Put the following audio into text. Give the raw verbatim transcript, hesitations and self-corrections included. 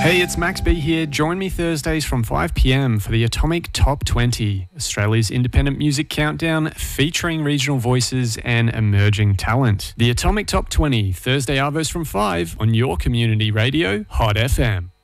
Hey, it's Max B here. Join me Thursdays from five p m for the Atomic Top twenty, Australia's independent music countdown featuring regional voices and emerging talent. The Atomic Top twenty, Thursday Arvos from five on your community radio, Hot F M.